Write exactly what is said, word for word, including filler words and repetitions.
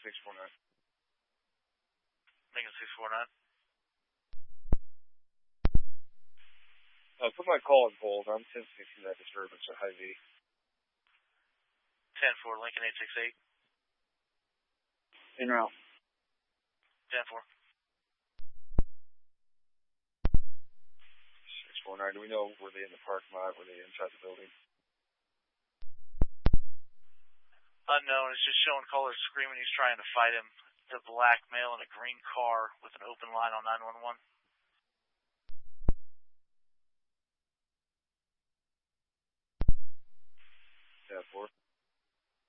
six four nine. Lincoln six four nine. Uh, put my call on hold. I'm sensing that disturbance at high V. ten four, Lincoln eight six eight. In route. ten four. six four nine, do we know, were they in the parking lot? Were they inside the building? Unknown. It's just showing callers screaming he's trying to fight him. It's a black male in a green car with an open line on nine one one. ten four.